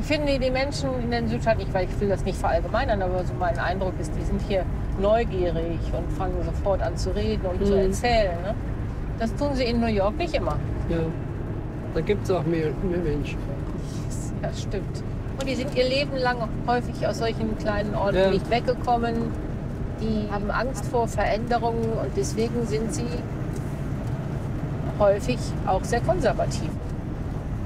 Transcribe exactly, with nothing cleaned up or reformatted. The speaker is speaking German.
Ich finde, die Menschen in den Südstaaten, ich, weil ich will das nicht verallgemeinern, aber so mein Eindruck ist, die sind hier neugierig und fangen sofort an zu reden und mhm. zu erzählen. Ne? Das tun sie in New York nicht immer. Ja, da gibt es auch mehr, mehr Menschen. Ja, stimmt. Und die sind ihr Leben lang häufig aus solchen kleinen Orten ja. nicht weggekommen. Die haben Angst vor Veränderungen und deswegen sind sie häufig auch sehr konservativ.